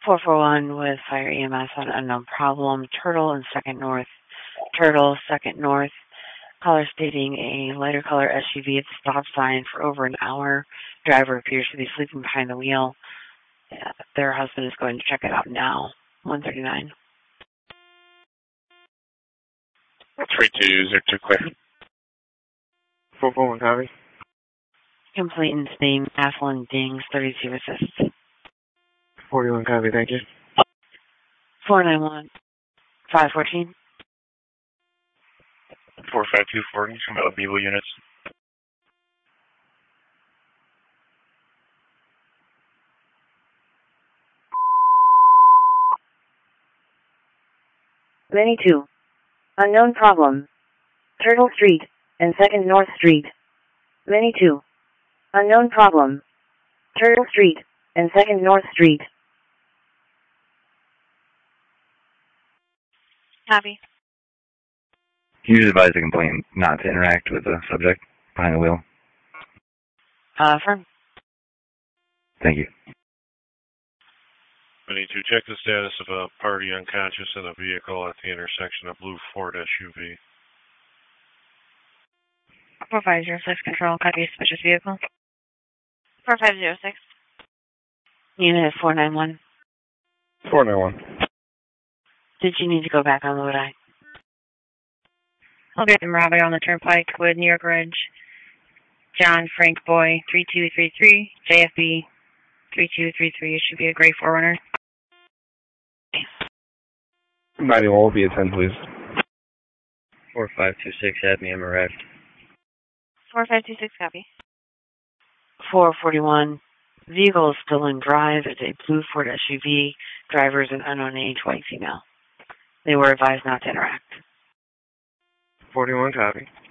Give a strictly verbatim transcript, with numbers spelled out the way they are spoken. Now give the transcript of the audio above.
four four one with Fire E M S on unknown problem. Turtle and second north. Turtle, second north. Caller stating a lighter color S U V at the stop sign for over an hour. Driver appears to be sleeping behind the wheel. Yeah, their husband is going to check it out now. one thirty-nine. three two zero two clear. four four one, copy. Complete and steam, Athlon dings, thirty-two assists. forty-one, copy, thank you. four nine one, five fourteen. four five two forty from Avivo units. Many two. Unknown problem. Turtle Street and second North Street. Many two. Unknown problem. Turtle Street and second North Street. Copy. Can you just advise the complainant not to interact with the subject behind the wheel? Uh, firm. Thank you. We need to check the status of a party unconscious in a vehicle at the intersection of blue Ford S U V. four five zero six, control, copy, suspicious vehicle. four five zero six. Unit four nine one. four nine one. Did you need to go back on Lodi? I'll get them robbery on the Turnpike with New York Ridge. John Frank Boy, three two three three, J F B, three two three three. It should be a gray four runner. ninety-one will be at ten, please. four five two six, have me, I'm arrived. four five two six, copy. four forty-one. Vehicle is still in drive. It's a blue Ford S U V. Driver is an unknown age, white female. They were advised not to interact. forty-one, copy.